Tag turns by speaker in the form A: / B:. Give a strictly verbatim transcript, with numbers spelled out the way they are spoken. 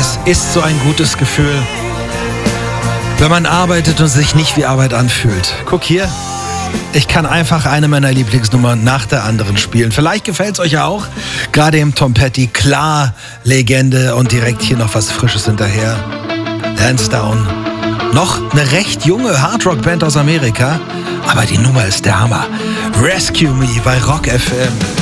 A: Es ist so ein gutes Gefühl, wenn man arbeitet und sich nicht wie Arbeit anfühlt. Guck hier, ich kann einfach eine meiner Lieblingsnummern nach der anderen spielen. Vielleicht gefällt es euch ja auch. Gerade im Tom Petty, klar, Legende und direkt hier noch was Frisches hinterher. Lansdowne. Noch eine recht junge Hardrock-Band aus Amerika, aber die Nummer ist der Hammer. Rescue Me bei Rock F M.